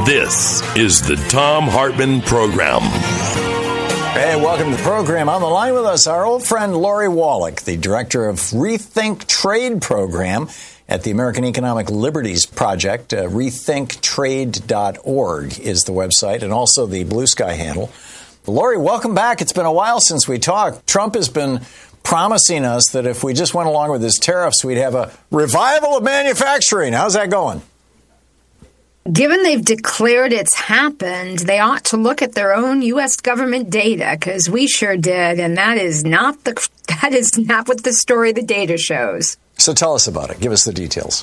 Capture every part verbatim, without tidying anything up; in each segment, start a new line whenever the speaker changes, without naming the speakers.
This is the Thom Hartmann Program.
Hey, welcome to the program. On the line with us, our old friend Lori Wallach, the director of Rethink Trade Program at the American Economic Liberties Project. Uh, rethink trade dot org is the website, and also the Blue Sky handle. Lori, welcome back. It's been a while since we talked. Trump has been promising us that if we just went along with his tariffs, we'd have a revival of manufacturing. How's that going?
Given they've declared it's happened, they ought to look at their own U S government data, because we sure did, and that is not the that is not what the story the data shows.
So tell us about it. Give us the details.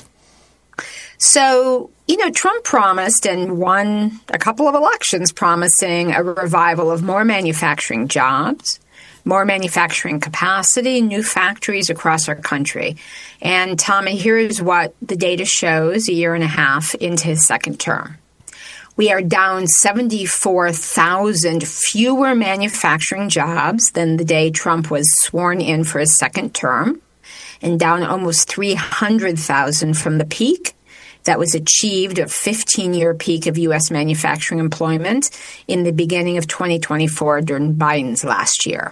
So, you know, Trump promised and won a couple of elections promising a revival of more manufacturing jobs, more manufacturing capacity, new factories across our country. And, Tommy, here's what the data shows a year and a half into his second term. We are down seventy-four thousand fewer manufacturing jobs than the day Trump was sworn in for his second term, and down almost three hundred thousand from the peak that was achieved, a fifteen-year peak of U S manufacturing employment in the beginning of twenty twenty-four during Biden's last year.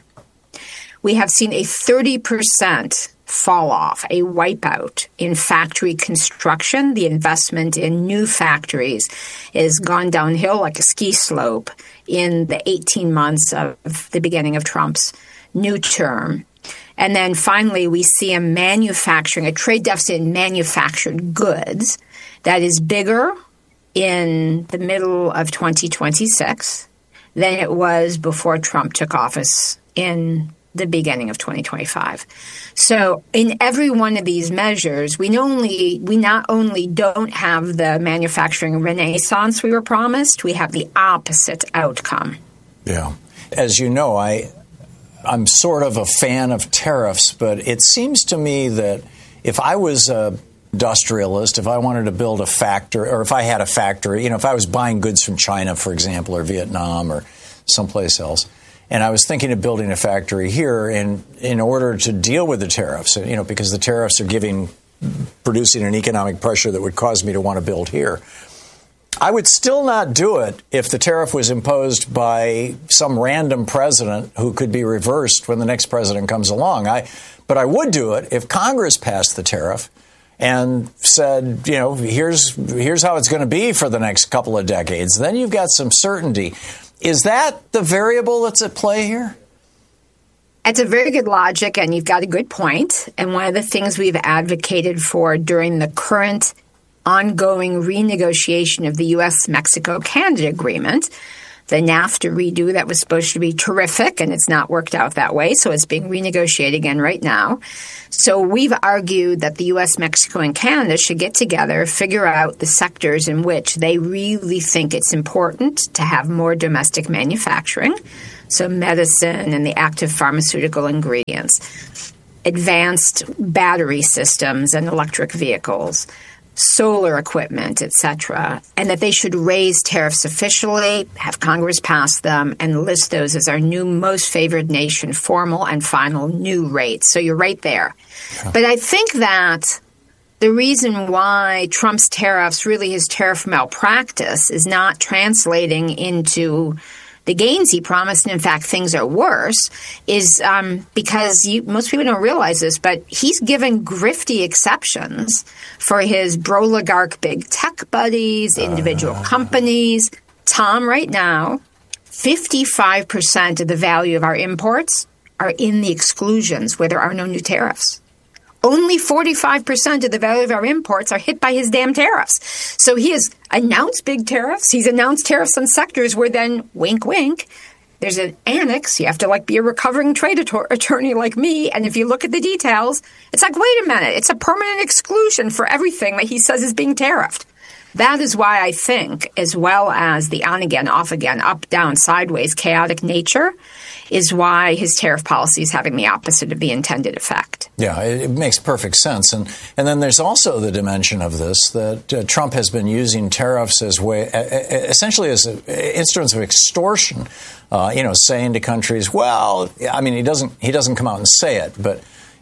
We have seen a thirty percent fall off, a wipeout in factory construction. The investment in new factories has gone downhill like a ski slope in the eighteen months of the beginning of Trump's new term. And then finally, we see a manufacturing, a trade deficit in manufactured goods that is bigger in the middle of twenty twenty-six than it was before Trump took office in the beginning of twenty twenty-five. So in every one of these measures, we not only, we not only don't have the manufacturing renaissance we were promised, we have the opposite outcome.
Yeah. As you know, I, I'm sort of a fan of tariffs, but it seems to me that if I was a industrialist, if I wanted to build a factory, or if I had a factory, you know, if I was buying goods from China, for example, or Vietnam or someplace else, and I was thinking of building a factory here in in order to deal with the tariffs, you know, because the tariffs are giving, producing an economic pressure that would cause me to want to build here. I would still not do it if the tariff was imposed by some random president who could be reversed when the next president comes along. I, but I would do it if Congress passed the tariff and said, you know, here's here's how it's going to be for the next couple of decades. Then you've got some certainty. Is that the variable that's at play here?
It's a very good logic, and you've got a good point. And one of the things we've advocated for during the current ongoing renegotiation of the U S Mexico Canada agreement, the NAFTA redo that was supposed to be terrific, and it's not worked out that way, so it's being renegotiated again right now. So we've argued that the U S, Mexico, and Canada should get together, figure out the sectors in which they really think it's important to have more domestic manufacturing, so medicine and the active pharmaceutical ingredients, advanced battery systems and electric vehicles, solar equipment, et cetera, and that they should raise tariffs officially, have Congress pass them, and list those as our new most favored nation, formal and final new rates. So you're right there. Yeah. But I think that the reason why Trump's tariffs, really his tariff malpractice, is not translating into the gains he promised, and in fact things are worse, is um, because you, most people don't realize this, but he's given grifty exceptions for his broligarch big tech buddies, individual uh. companies. Tom, right now, fifty-five percent of the value of our imports are in the exclusions where there are no new tariffs. Only forty-five percent of the value of our imports are hit by his damn tariffs. So he has announced big tariffs. He's announced tariffs on sectors where then, wink, wink, there's an annex. You have to like be a recovering trade ator- attorney like me. And if you look at the details, it's like, wait a minute, it's a permanent exclusion for everything that he says is being tariffed. That is why I think, as well as the on-again, off-again, up-down, sideways, chaotic nature, is why his tariff policy is having the opposite of the intended effect.
Yeah, it makes perfect sense. And and then there's also the dimension of this that uh, Trump has been using tariffs as way, uh, essentially as a, instruments of extortion, uh, you know, saying to countries, well, I mean, he doesn't he doesn't come out and say it, but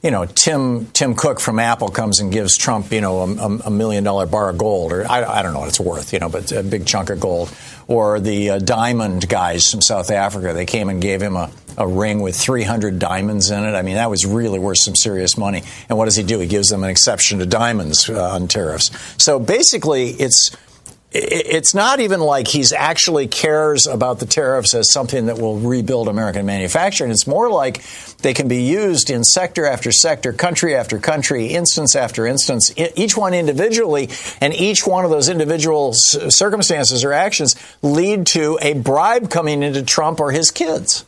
you know, Tim Tim Cook from Apple comes and gives Trump, you know, a, a million dollar bar of gold, or I, I don't know what it's worth, you know, but a big chunk of gold. Or the uh, diamond guys from South Africa, they came and gave him a, a ring with three hundred diamonds in it. I mean, that was really worth some serious money. And what does he do? He gives them an exception to diamonds uh, on tariffs. So basically, it's It's not even like he's actually cares about the tariffs as something that will rebuild American manufacturing. It's more like they can be used in sector after sector, country after country, instance after instance, each one individually, and each one of those individual circumstances or actions lead to a bribe coming into Trump or his kids.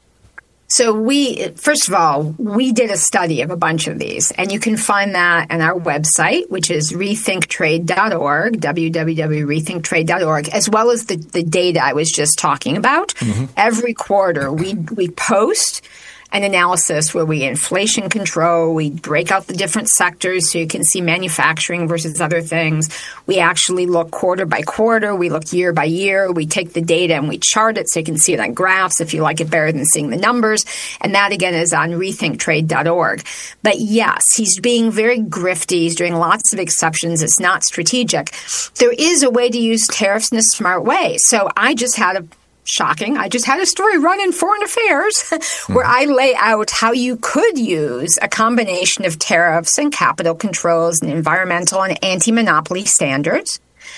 So we, first of all, we did a study of a bunch of these, and you can find that on our website, which is rethink trade dot org, w w w dot rethink trade dot org, as well as the, the data I was just talking about. Mm-hmm. Every quarter, we we post an analysis where we inflation control, we break out the different sectors so you can see manufacturing versus other things. We actually look quarter by quarter. We look year by year. We take the data and we chart it so you can see it on graphs if you like it better than seeing the numbers. And that, again, is on rethink trade dot org. But yes, he's being very grifty. He's doing lots of exceptions. It's not strategic. There is a way to use tariffs in a smart way. So I just had a Shocking. I just had a story run in Foreign Affairs where I lay out how you could use a combination of tariffs and capital controls and environmental and anti-monopoly standards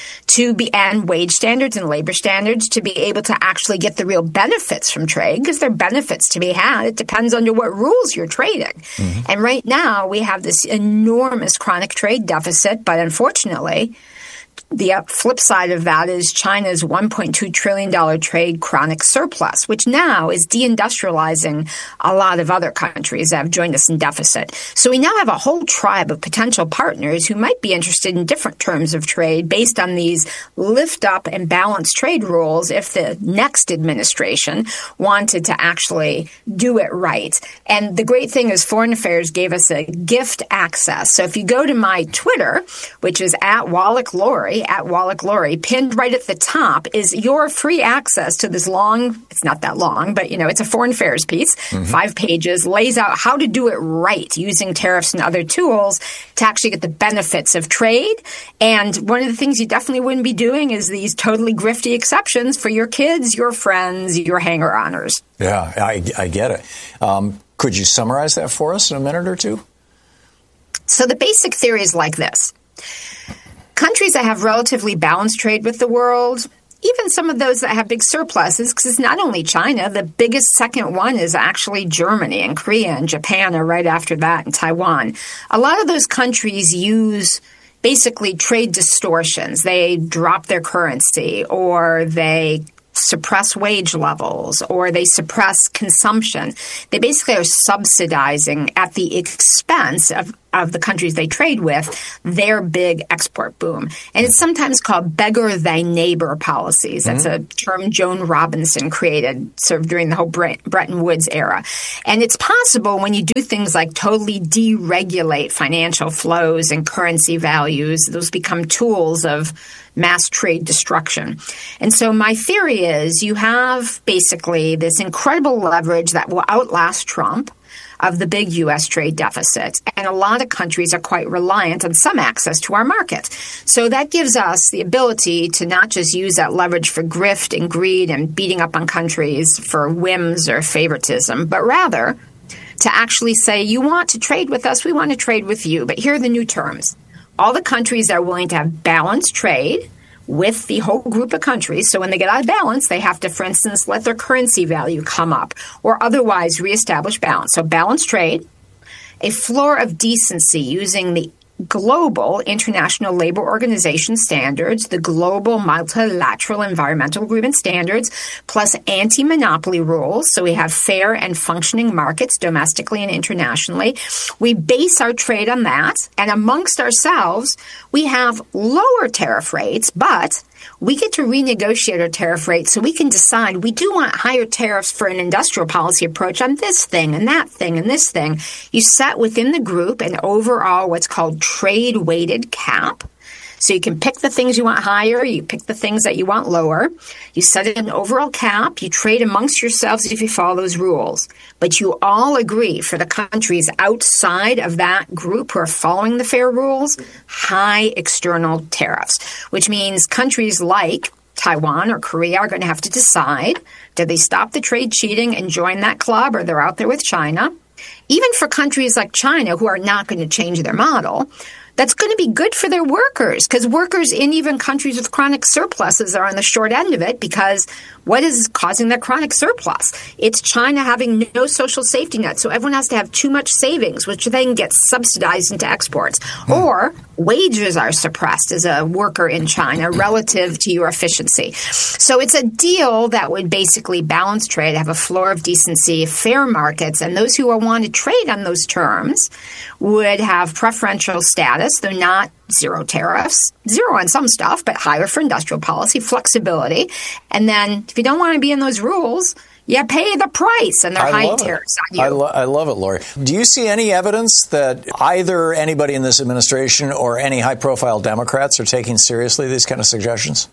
to be and wage standards and labor standards to be able to actually get the real benefits from trade, because there are benefits to be had. It depends under what rules you're trading. Mm-hmm. And right now we have this enormous chronic trade deficit, but unfortunately, the flip side of that is China's one point two trillion dollars trade chronic surplus, which now is deindustrializing a lot of other countries that have joined us in deficit. So we now have a whole tribe of potential partners who might be interested in different terms of trade based on these lift up and balanced trade rules if the next administration wanted to actually do it right. And the great thing is Foreign Affairs gave us a gift access. So if you go to my Twitter, which is at Wallach Lori, at Wallach Lori, pinned right at the top is your free access to this long, it's not that long, but you know, it's a foreign affairs piece, mm-hmm. five pages, lays out how to do it right using tariffs and other tools to actually get the benefits of trade. And one of the things you definitely wouldn't be doing is these totally grifty exceptions for your kids, your friends, your hanger-oners.
Yeah, I, I get it. Um, could you summarize that for us in a minute or two?
So the basic theory is like this. Countries that have relatively balanced trade with the world, even some of those that have big surpluses, because it's not only China, the biggest second one is actually Germany, and Korea and Japan are right after that, and Taiwan. A lot of those countries use basically trade distortions. They drop their currency, or they suppress wage levels, or they suppress consumption. They basically are subsidizing at the expense of, of the countries they trade with their big export boom. And it's sometimes called beggar thy neighbor policies. That's mm-hmm. a term Joan Robinson created sort of during the whole Bretton Woods era. And it's possible when you do things like totally deregulate financial flows and currency values, those become tools of mass trade destruction. And so my theory is you have basically this incredible leverage that will outlast Trump of the big U S trade deficit. And a lot of countries are quite reliant on some access to our market. So that gives us the ability to not just use that leverage for grift and greed and beating up on countries for whims or favoritism, but rather to actually say, you want to trade with us, we want to trade with you. But here are the new terms. All the countries are willing to have balanced trade with the whole group of countries. So when they get out of balance, they have to, for instance, let their currency value come up or otherwise reestablish balance. So balanced trade, a floor of decency using the global International Labor Organization standards, the global multilateral environmental agreement standards, plus anti-monopoly rules. So we have fair and functioning markets domestically and internationally. We base our trade on that. And amongst ourselves, we have lower tariff rates, but we get to renegotiate our tariff rates so we can decide we do want higher tariffs for an industrial policy approach on this thing and that thing and this thing. You set within the group an overall what's called trade-weighted cap. So you can pick the things you want higher, you pick the things that you want lower, you set an overall cap, you trade amongst yourselves if you follow those rules. But you all agree for the countries outside of that group who are following the fair rules, high external tariffs, which means countries like Taiwan or Korea are going to have to decide, do they stop the trade cheating and join that club, or they're out there with China? Even for countries like China, who are not going to change their model, that's going to be good for their workers, because workers in even countries with chronic surpluses are on the short end of it, because what is causing that chronic surplus? It's China having no social safety net, so everyone has to have too much savings, which then gets subsidized into exports. Mm. Or wages are suppressed as a worker in China relative to your efficiency. So it's a deal that would basically balance trade, have a floor of decency, fair markets, and those who want to trade on those terms would have preferential status. They're not zero tariffs, zero on some stuff, but higher for industrial policy, flexibility. And then if you don't want to be in those rules, you pay the price, and they're I high tariffs on you.
I, lo- I love it, Lori. Do you see any evidence that either anybody in this administration or any high-profile Democrats are taking seriously these kind of suggestions?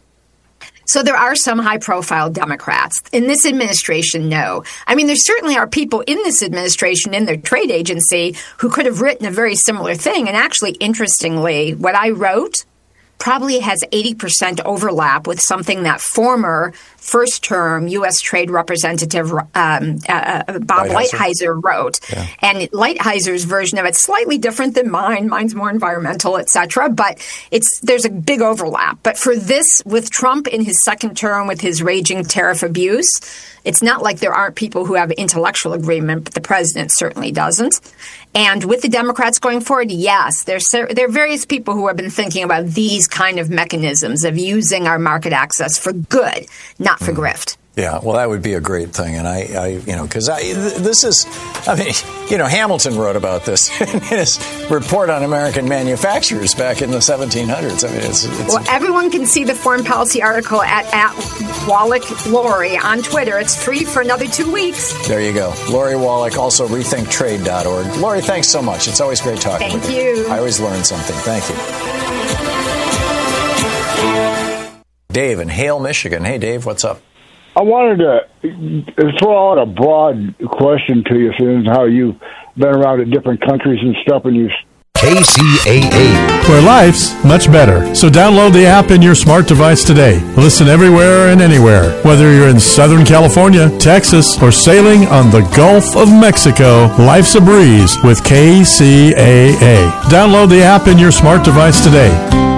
So there are some high-profile Democrats. In this administration, no. I mean, there certainly are people in this administration, in their trade agency, who could have written a very similar thing. And actually, interestingly, what I wrote probably has eighty percent overlap with something that former first-term U S Trade Representative um, uh, Bob Lighthizer, Lighthizer wrote. Yeah. And Lighthizer's version of it's slightly different than mine. Mine's more environmental, et cetera. But it's there's a big overlap. But for this, with Trump in his second term, with his raging tariff abuse, it's not like there aren't people who have intellectual agreement, but the president certainly doesn't. And with the Democrats going forward, yes, there's there are various people who have been thinking about these kind of mechanisms of using our market access for good, not for mm. grift.
Yeah, well, that would be a great thing. And I, I you know, because I, this is, I mean, you know, Hamilton wrote about this in his report on American manufacturers back in the seventeen hundreds. I mean, it's, it's
well, everyone can see the foreign policy article at, at Wallach Lori on Twitter. It's free for another two weeks.
There you go. Lori Wallach, also rethink trade dot org. Lori, thanks so much. It's always great talking
Thank
with
you.
you. I always learn something. Thank you. Dave in Hale, Michigan. Hey, Dave, what's up?
I wanted to throw out a broad question to you, since how you've been around in different countries and stuff, and you've
K C A A,
where life's much better. So download the app in your smart device today. Listen everywhere and anywhere. Whether you're in Southern California, Texas, or sailing on the Gulf of Mexico, life's a breeze with K C A A. Download the app in your smart device today.